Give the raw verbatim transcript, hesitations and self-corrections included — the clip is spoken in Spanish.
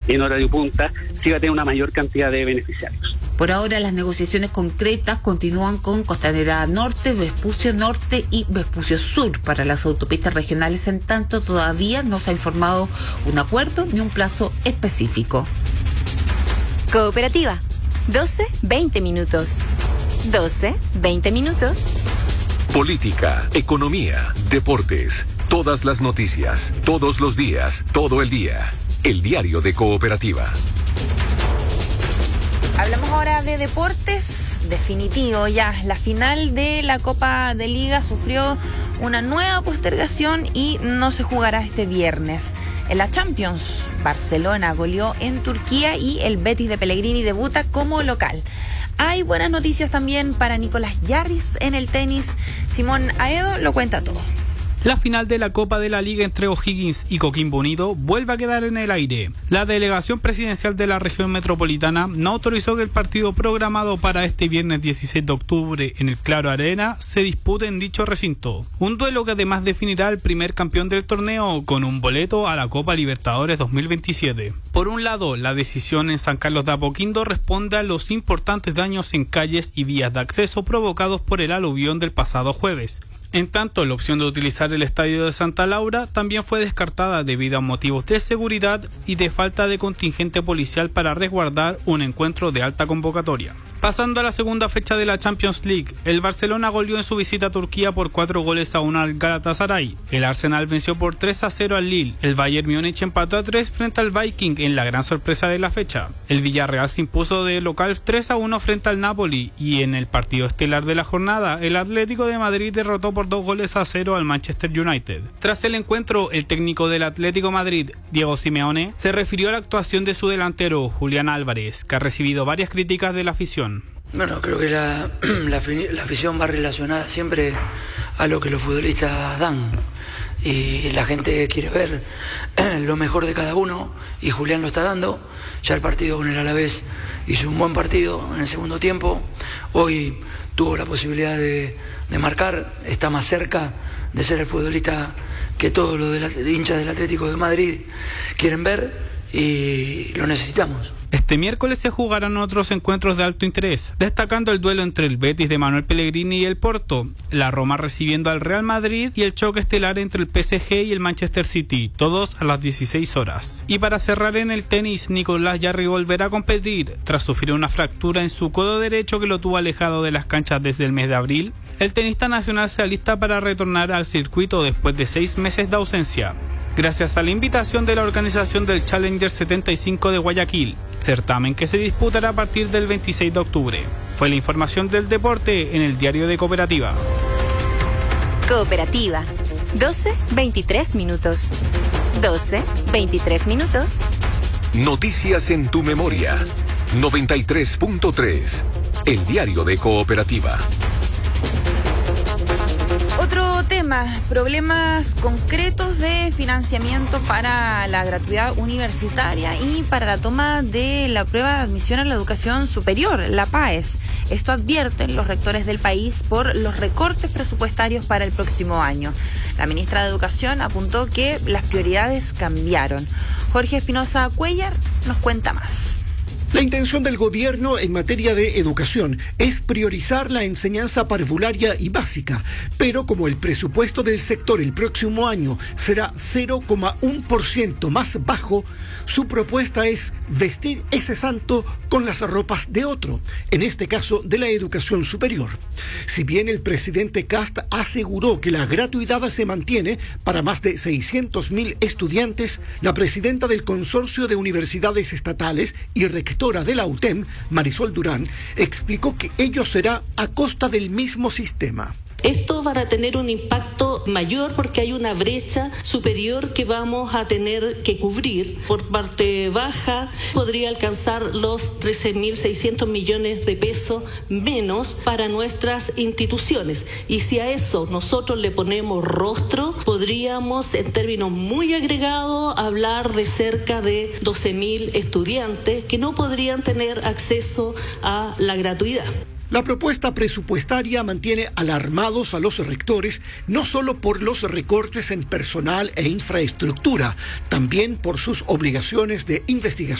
en horario punta, sí va a tener una mayor cantidad de beneficiarios. Por ahora las negociaciones concretas continúan con Costanera Norte, Vespucio Norte y Vespucio Sur para las autopistas regionales, en tanto todavía no se ha informado un acuerdo ni un plazo específico. Cooperativa, doce veinte minutos. doce veinte minutos. Política, economía, deportes, todas las noticias, todos los días, todo el día. El diario de Cooperativa. Hablamos ahora de deportes. Definitivo ya, la final de la Copa de Liga sufrió una nueva postergación y no se jugará este viernes. En la Champions, Barcelona goleó en Turquía y el Betis de Pellegrini debuta como local. Hay buenas noticias también para Nicolás Yarris en el tenis. Simón Aedo lo cuenta todo. La final de la Copa de la Liga entre O'Higgins y Coquimbo Unido vuelve a quedar en el aire. La delegación presidencial de la región metropolitana no autorizó que el partido programado para este viernes dieciséis de octubre en el Claro Arena se dispute en dicho recinto. Un duelo que además definirá el primer campeón del torneo con un boleto a la Copa Libertadores dos mil veintisiete. Por un lado, la decisión en San Carlos de Apoquindo responde a los importantes daños en calles y vías de acceso provocados por el aluvión del pasado jueves. En tanto, la opción de utilizar el estadio de Santa Laura también fue descartada debido a motivos de seguridad y de falta de contingente policial para resguardar un encuentro de alta convocatoria. Pasando a la segunda fecha de la Champions League, el Barcelona goleó en su visita a Turquía por cuatro goles a uno al Galatasaray. El Arsenal venció por tres a cero al Lille. El Bayern Múnich empató a tres frente al Viking en la gran sorpresa de la fecha. El Villarreal se impuso de local tres a uno frente al Napoli y en el partido estelar de la jornada, el Atlético de Madrid derrotó por dos goles a cero al Manchester United. Tras el encuentro, el técnico del Atlético Madrid, Diego Simeone, se refirió a la actuación de su delantero, Julián Álvarez, que ha recibido varias críticas de la afición. Bueno, creo que la, la, la afición va relacionada siempre a lo que los futbolistas dan y la gente quiere ver lo mejor de cada uno y Julián lo está dando. Ya el partido con el Alavés hizo un buen partido en el segundo tiempo, hoy tuvo la posibilidad de, de marcar, está más cerca de ser el futbolista que todos los de la, hinchas del Atlético de Madrid quieren ver y lo necesitamos. Este miércoles se jugarán otros encuentros de alto interés, destacando el duelo entre el Betis de Manuel Pellegrini y el Porto, la Roma recibiendo al Real Madrid y el choque estelar entre el P S G y el Manchester City, todos a las dieciséis horas. Y para cerrar en el tenis, Nicolás Yarri volverá a competir tras sufrir una fractura en su codo derecho que lo tuvo alejado de las canchas desde el mes de abril. El tenista nacional se alista para retornar al circuito después de seis meses de ausencia, gracias a la invitación de la organización del Challenger setenta y cinco de Guayaquil, certamen que se disputará a partir del veintiséis de octubre. Fue la información del deporte en el diario de Cooperativa. Cooperativa, doce veintitrés minutos. doce veintitrés minutos. Noticias en tu memoria. noventa y tres punto tres. El diario de Cooperativa. Otro tema, problemas concretos de financiamiento para la gratuidad universitaria y para la toma de la prueba de admisión a la educación superior, la PAES. Esto advierten los rectores del país por los recortes presupuestarios para el próximo año. La ministra de Educación apuntó que las prioridades cambiaron. Jorge Espinosa Cuellar nos cuenta más. La intención del gobierno en materia de educación es priorizar la enseñanza parvularia y básica, pero como el presupuesto del sector el próximo año será cero coma uno por ciento más bajo, su propuesta es vestir ese santo con las ropas de otro, en este caso de la educación superior. Si bien el presidente Kast aseguró que la gratuidad se mantiene para más de seiscientos mil estudiantes, la presidenta del Consorcio de Universidades Estatales y rectora de la U T E M, Marisol Durán, explicó que ello será a costa del mismo sistema. Esto va a tener un impacto mayor porque hay una brecha superior que vamos a tener que cubrir. Por parte baja podría alcanzar los trece mil seiscientos millones de pesos menos para nuestras instituciones. Y si a eso nosotros le ponemos rostro, podríamos en términos muy agregados hablar de cerca de doce mil estudiantes que no podrían tener acceso a la gratuidad. La propuesta presupuestaria mantiene alarmados a los rectores no solo por los recortes en personal e infraestructura, también por sus obligaciones de investigación